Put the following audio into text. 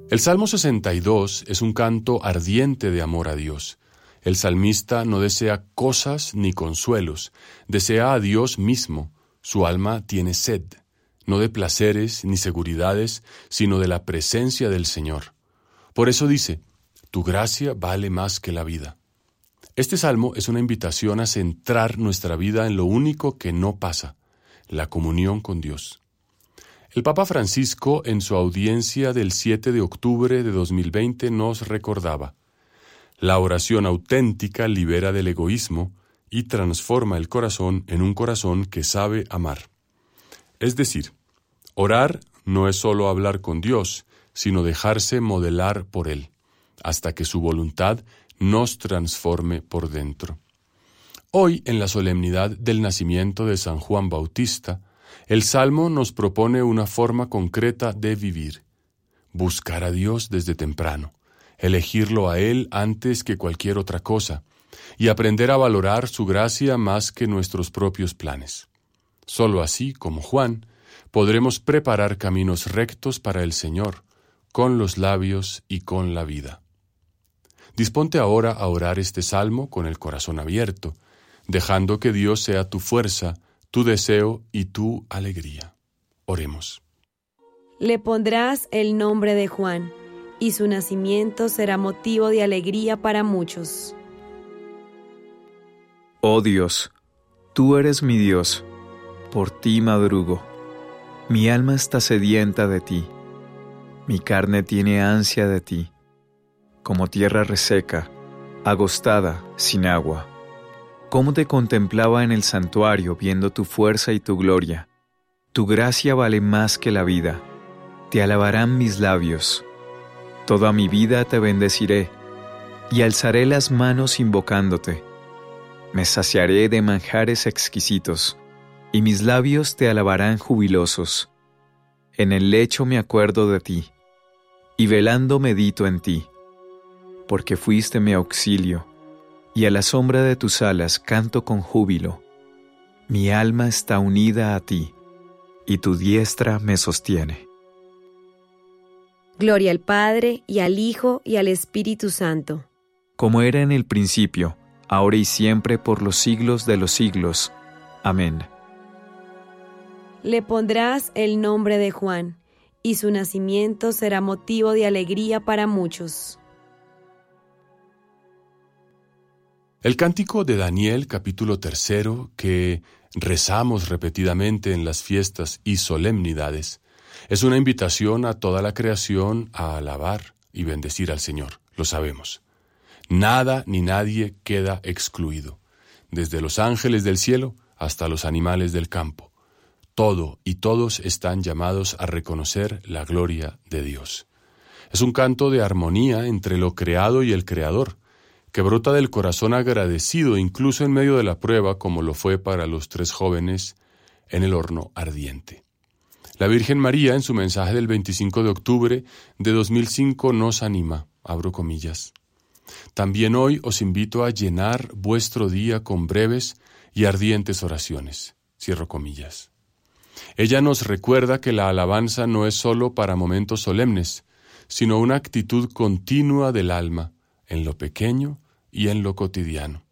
El Salmo 62 es un canto ardiente de amor a Dios. El salmista no desea cosas ni consuelos, desea a Dios mismo. Su alma tiene sed, no de placeres ni seguridades, sino de la presencia del Señor. Por eso dice, tu gracia vale más que la vida. Este salmo es una invitación a centrar nuestra vida en lo único que no pasa, la comunión con Dios. El Papa Francisco, en su audiencia del 7 de octubre de 2020, nos recordaba: la oración auténtica libera del egoísmo y transforma el corazón en un corazón que sabe amar. Es decir, orar no es solo hablar con Dios, sino dejarse modelar por Él, hasta que su voluntad nos transforme por dentro. Hoy, en la solemnidad del nacimiento de San Juan Bautista, el Salmo nos propone una forma concreta de vivir: buscar a Dios desde temprano, elegirlo a Él antes que cualquier otra cosa, y aprender a valorar su gracia más que nuestros propios planes. Solo así, como Juan, podremos preparar caminos rectos para el Señor, con los labios y con la vida. Disponte ahora a orar este salmo con el corazón abierto, dejando que Dios sea tu fuerza, tu deseo y tu alegría. Oremos. Le pondrás el nombre de Juan, y su nacimiento será motivo de alegría para muchos. Oh Dios, tú eres mi Dios, por ti madrugo. Mi alma está sedienta de ti, mi carne tiene ansia de ti, como tierra reseca, agostada, sin agua. Cómo te contemplaba en el santuario, viendo tu fuerza y tu gloria. Tu gracia vale más que la vida, te alabarán mis labios. Toda mi vida te bendeciré, y alzaré las manos invocándote. Me saciaré de manjares exquisitos, y mis labios te alabarán jubilosos. En el lecho me acuerdo de ti, y velando medito en ti, porque fuiste mi auxilio, y a la sombra de tus alas canto con júbilo. Mi alma está unida a ti, y tu diestra me sostiene. Gloria al Padre, y al Hijo, y al Espíritu Santo. Como era en el principio, ahora y siempre, por los siglos de los siglos. Amén. Le pondrás el nombre de Juan, y su nacimiento será motivo de alegría para muchos. El cántico de Daniel, capítulo 3, que rezamos repetidamente en las fiestas y solemnidades, es una invitación a toda la creación a alabar y bendecir al Señor, lo sabemos. Nada ni nadie queda excluido, desde los ángeles del cielo hasta los animales del campo. Todo y todos están llamados a reconocer la gloria de Dios. Es un canto de armonía entre lo creado y el Creador, que brota del corazón agradecido incluso en medio de la prueba, como lo fue para los 3 jóvenes en el horno ardiente. La Virgen María, en su mensaje del 25 de octubre de 2005, nos anima, abro comillas: también hoy os invito a llenar vuestro día con breves y ardientes oraciones, cierro comillas. Ella nos recuerda que la alabanza no es solo para momentos solemnes, sino una actitud continua del alma, en lo pequeño y en lo cotidiano.